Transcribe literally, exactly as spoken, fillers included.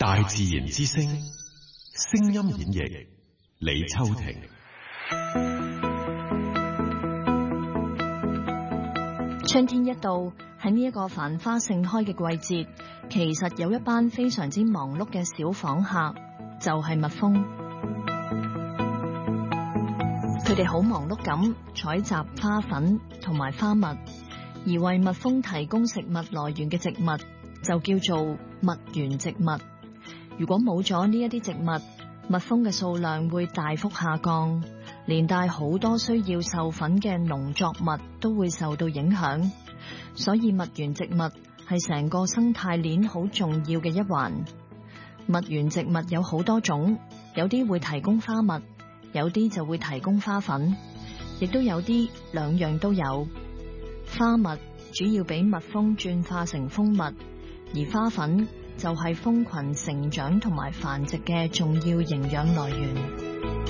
大自然之聲，聲音演繹，李秋婷。 春天一到，喺呢一個繁花盛開嘅季節，其實有一班非常之忙碌嘅小訪客，就係蜜蜂。佢哋好忙碌咁採集花粉同埋花蜜，而為蜜蜂提供食物來源嘅植物就叫做蜜源植物。如果冇咗呢一啲植物，蜜蜂嘅數量會大幅下降，連帶好多需要授粉嘅農作物都會受到影響。所以蜜源植物係成個生態鏈好重要嘅一環。蜜源植物有好多種，有啲會提供花蜜，有啲就會提供花粉，亦都有啲兩樣都有。花蜜主要俾蜜蜂轉化成蜂蜜，而花粉就係蜂群成長同埋繁殖嘅重要營養來源。